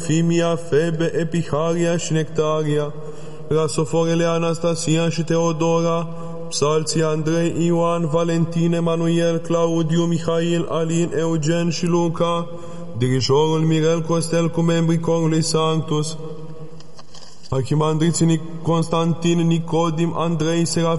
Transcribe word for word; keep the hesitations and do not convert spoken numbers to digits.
Fimia, Febe, Epiharia și Nectaria, Rasoforele, Anastasia și Teodora, psalții Andrei, Ioan, Valentin, Emanuel, Claudiu, Mihail, Alin, Eugen și Luca, dirijorul Mirel Costel cu membrii corului Sanctus, arhimandriții Constantin, Nicodim, Andrei, Serafim,